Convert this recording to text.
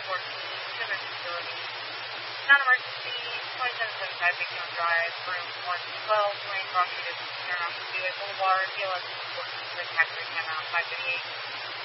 Children's Facility. Non-emergency, 2775 Big Town Drive, room 112, Lane, Rocky, Turn off the Boulevard, ELS 14, taxi time out 5:38.